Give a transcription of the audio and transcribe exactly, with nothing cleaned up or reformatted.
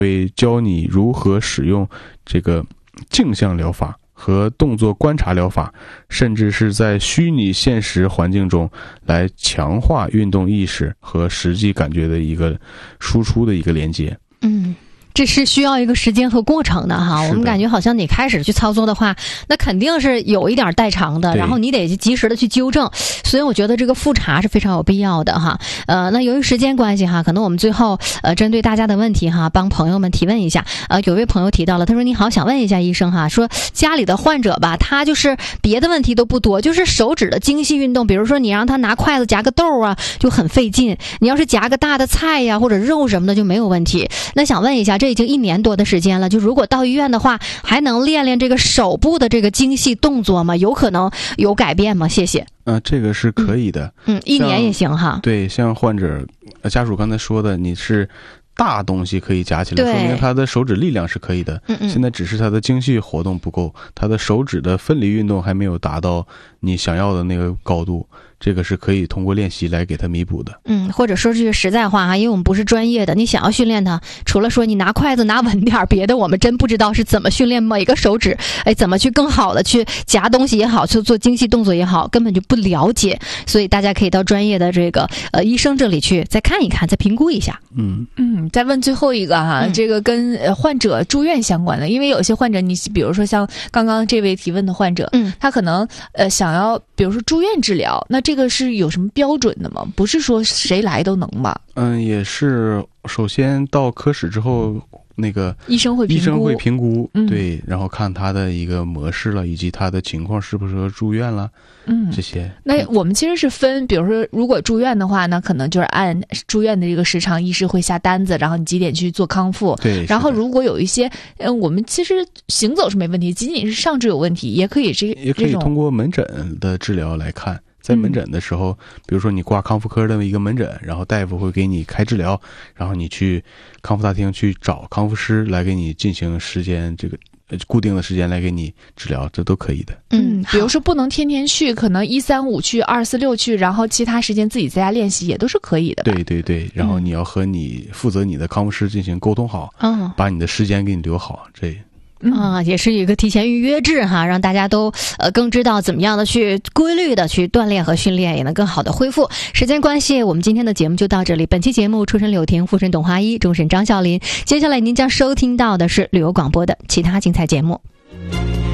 会教你如何使用这个镜像疗法和动作观察疗法，甚至是在虚拟现实环境中来强化运动意识和实际感觉的一个输出的一个连接。 嗯，这是需要一个时间和过程的哈，我们感觉好像你开始去操作的话，那肯定是有一点代偿的，然后你得及时的去纠正，所以我觉得这个复查是非常有必要的哈。呃，那由于时间关系哈，可能我们最后呃针对大家的问题哈，帮朋友们提问一下。呃，有位朋友提到了，他说你好，想问一下医生哈，说家里的患者吧，他就是别的问题都不多，就是手指的精细运动，比如说你让他拿筷子夹个豆啊，就很费劲；你要是夹个大的菜呀或者肉什么的就没有问题。那想问一下，这已经一年多的时间了，就如果到医院的话，还能练练这个手部的这个精细动作吗？有可能有改变吗？谢谢。 呃，这个是可以的。 嗯，一年也行哈。 对，像患者家属刚才说的，你是大东西可以夹起来，说明他的手指力量是可以的。 嗯嗯， 现在只是他的精细活动不够，他的手指的分离运动还没有达到你想要的那个高度。这个是可以通过练习来给他弥补的。 嗯，或者说句实在话哈，因为我们不是专业的，你想要训练他，除了说你拿筷子拿稳点，别的我们真不知道是怎么训练每个手指，哎，怎么去更好的去夹东西也好，去做精细动作也好，根本就不了解。所以大家可以到专业的这个呃医生这里去再看一看，再评估一下。 嗯嗯，再问最后一个哈，嗯、这个跟呃患者住院相关的，因为有些患者，你比如说像刚刚这位提问的患者， 嗯， 他可能呃想要比如说住院治疗，那这个是有什么标准的吗？不是说谁来都能吧？ 嗯，也是。首先到科室之后，那个医生会评估， 医生会评估， 嗯、 对，然后看他的一个模式了，以及他的情况适不适合住院了， 嗯， 这些。 那我们其实是分，比如说如果住院的话，那可能就是按住院的这个时长，医师会下单子，然后你几点去做康复。 对。 然后如果有一些，嗯，我们其实行走是没问题，仅仅是上肢有问题，也可以这也可以通过门诊的治疗来看。在门诊的时候、嗯、比如说你挂康复科的一个门诊，然后大夫会给你开治疗，然后你去康复大厅去找康复师来给你进行时间这个固定的时间来给你治疗，这都可以的。 嗯，比如说不能天天去，可能一三五去，二四六去，然后其他时间自己在家练习也都是可以的吧。 对对对，然后你要和你负责你的康复师进行沟通好， 嗯， 把你的时间给你留好，这啊，也是一个提前预约制哈，让大家都呃更知道怎么样的去规律的去锻炼和训练，也能更好的恢复。时间关系，我们今天的节目就到这里。本期节目出身柳婷，复身董华一，终身张啸林。接下来您将收听到的是旅游广播的其他精彩节目。